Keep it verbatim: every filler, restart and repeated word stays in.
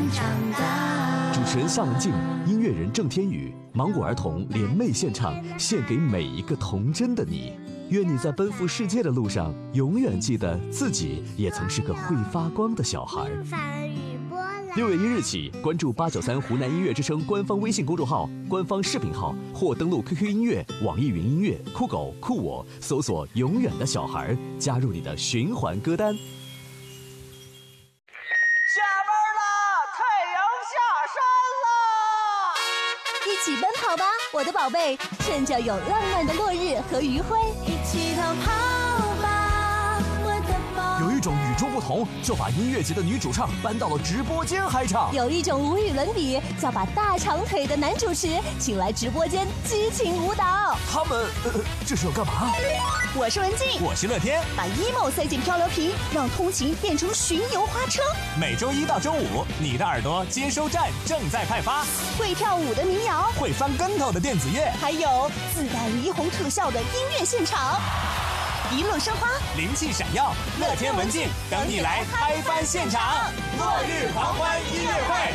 长大。 主持人夏文静，音乐人郑天宇，芒果儿童联袂献唱，献给每一个童真的你。愿你在奔赴世界的路上，永远记得自己也曾是个会发光的小孩。六月一日起，关注八九三湖南音乐之声官方微信公众号、官方视频号，或登录 Q Q 音乐、网易云音乐、酷狗、酷我，搜索“永远的小孩”，加入你的循环歌单。 下班啦，太阳下山啦！ 一起奔跑吧，我的宝贝，趁着有浪漫的落日和余晖， 一起逃跑吧，我的宝贝。 有一种与众不同，就把音乐节的女主唱搬到了直播间嗨唱； 有一种无与伦比，叫把大长腿的男主持请来直播间激情舞蹈。 他们、呃、这是要干嘛？ 我是文静， 我是乐天， 把 emo 塞进漂流瓶，让通勤变成巡游花车。 每周一到周五，你的耳朵接收站正在派发。 会跳舞的民谣， 会翻跟头的电子乐， 还有自带霓虹特效的音乐现场。一路生花， 灵气闪耀，乐天文静等你来嗨翻现场。落日狂欢音乐会。